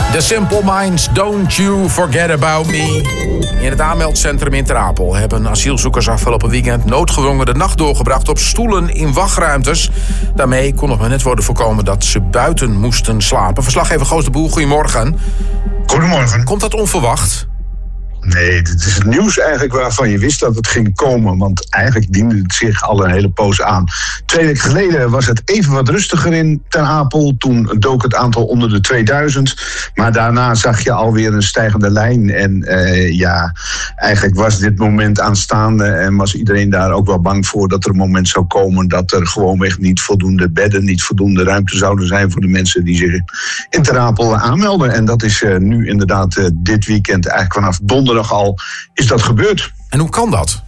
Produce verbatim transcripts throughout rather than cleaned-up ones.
The Simple Minds, Don't You Forget About Me. In het aanmeldcentrum in Ter Apel hebben asielzoekers afgelopen weekend noodgedwongen de nacht doorgebracht op stoelen in wachtruimtes. Daarmee kon nog maar net worden voorkomen dat ze buiten moesten slapen. Verslaggever Goos de Boer, goedemorgen. Goedemorgen. Komt dat onverwacht? Nee, dit is het nieuws eigenlijk waarvan je wist dat het ging komen. Want eigenlijk diende het zich al een hele poos aan. Twee weken geleden was het even wat rustiger in Ter Apel. Toen dook het aantal onder de tweeduizend. Maar daarna zag je alweer een stijgende lijn. En uh, ja, eigenlijk was dit moment aanstaande. En was iedereen daar ook wel bang voor dat er een moment zou komen dat er gewoonweg niet voldoende bedden, niet voldoende ruimte zouden zijn voor de mensen die zich in Ter Apel aanmelden. En dat is uh, nu inderdaad uh, dit weekend eigenlijk vanaf donderdag al is dat gebeurd. En hoe kan dat?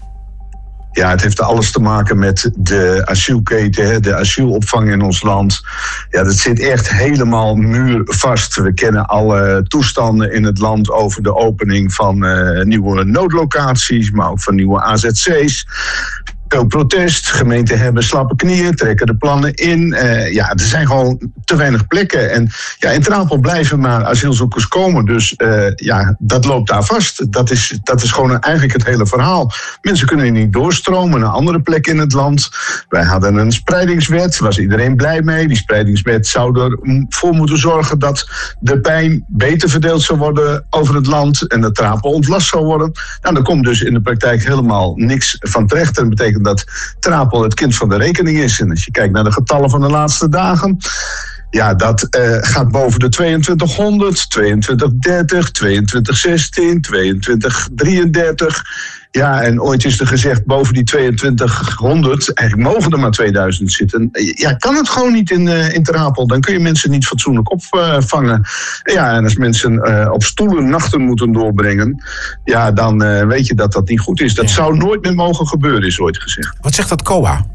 Ja, het heeft alles te maken met de asielketen, de asielopvang in ons land. Ja, dat zit echt helemaal muurvast. We kennen alle toestanden in het land over de opening van uh, nieuwe noodlocaties, maar ook van nieuwe A Z C's. Veel protest, gemeenten hebben slappe knieën, trekken de plannen in. Uh, ja, er zijn gewoon te weinig plekken. En ja, in Ter Apel blijven maar asielzoekers komen. Dus uh, ja, dat loopt daar vast. Dat is, dat is gewoon eigenlijk het hele verhaal. Mensen kunnen hier niet doorstromen naar andere plekken in het land. Wij hadden een spreidingswet, daar was iedereen blij mee. Die spreidingswet zou ervoor moeten zorgen dat de pijn beter verdeeld zou worden over het land. En dat Ter Apel ontlast zou worden. Nou, daar komt dus in de praktijk helemaal niks van terecht. En dat betekent dat Ter Apel het kind van de rekening is. En als je kijkt naar de getallen van de laatste dagen, ja, dat uh, gaat boven de tweeëntwintighonderd, tweeëntwintig dertig, tweeëntwintig zestien, tweeëntwintig drieëndertig. Ja, en ooit is er gezegd boven die tweeëntwintighonderd, eigenlijk mogen er maar tweeduizend zitten. Ja, kan het gewoon niet in, uh, in Ter Apel. Dan kun je mensen niet fatsoenlijk opvangen. Ja, en als mensen uh, op stoelen nachten moeten doorbrengen, ja, dan uh, weet je dat dat niet goed is. Dat ja. zou nooit meer mogen gebeuren, is ooit gezegd. Wat zegt dat C O A?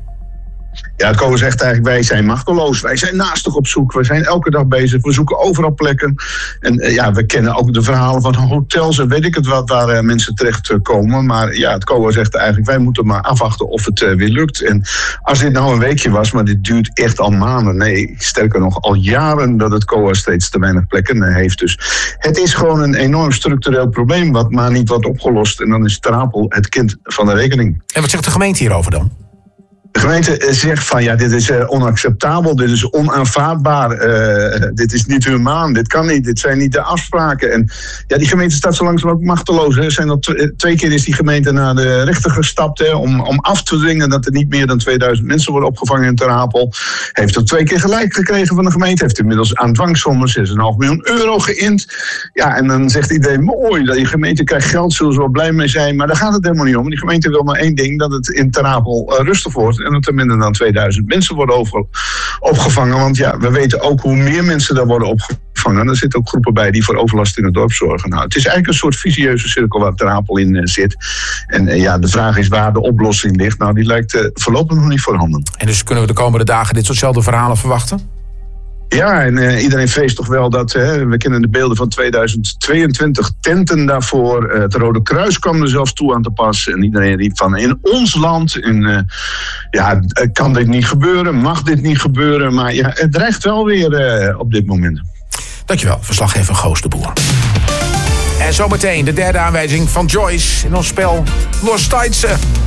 Ja, het C O A zegt eigenlijk, wij zijn machteloos. Wij zijn naastig op zoek. We zijn elke dag bezig. We zoeken overal plekken. En uh, ja, we kennen ook de verhalen van hotels en weet ik het wat, waar uh, mensen terechtkomen. Maar ja, het C O A zegt eigenlijk, wij moeten maar afwachten of het uh, weer lukt. En als dit nou een weekje was, maar dit duurt echt al maanden. Nee, sterker nog, al jaren dat het C O A steeds te weinig plekken uh, heeft. Dus het is gewoon een enorm structureel probleem wat maar niet wordt opgelost. En dan is Ter Apel het kind van de rekening. En wat zegt de gemeente hierover dan? De gemeente zegt van ja, dit is uh, onacceptabel, dit is onaanvaardbaar, uh, dit is niet humaan, dit kan niet, dit zijn niet de afspraken. En ja, die gemeente staat zo langzaam ook machteloos. Hè. Zijn al t- twee keer is die gemeente naar de rechter gestapt hè, om, om af te dwingen dat er niet meer dan tweeduizend mensen worden opgevangen in Ter Apel. Heeft er twee keer gelijk gekregen van de gemeente, heeft inmiddels aan dwangsommen zes komma vijf miljoen euro geïnd. Ja, en dan zegt iedereen, mooi, dat je gemeente krijgt geld, zullen ze wel blij mee zijn. Maar daar gaat het helemaal niet om. Die gemeente wil maar één ding, dat het in Ter Apel uh, rustig wordt. En dat er minder dan tweeduizend mensen worden over, opgevangen. Want ja, we weten ook hoe meer mensen daar worden opgevangen. Er zitten ook groepen bij die voor overlast in het dorp zorgen. Nou, het is eigenlijk een soort vicieuze cirkel waar Ter Apel in uh, zit. En uh, ja, de vraag is waar de oplossing ligt. Nou, die lijkt uh, voorlopig nog niet voorhanden. En dus kunnen we de komende dagen dit soortzelfde verhalen verwachten? Ja, en uh, iedereen vreest toch wel dat, hè, we kennen de beelden van tweeduizend tweeëntwintig, tenten daarvoor. Uh, het Rode Kruis kwam er zelfs toe aan te pas. En iedereen riep van, in ons land, in, uh, ja, kan dit niet gebeuren, mag dit niet gebeuren. Maar ja, het dreigt wel weer uh, op dit moment. Dankjewel, verslaggever Goos de Boer. En zometeen de derde aanwijzing van Joyce in ons spel Lost Tijdse.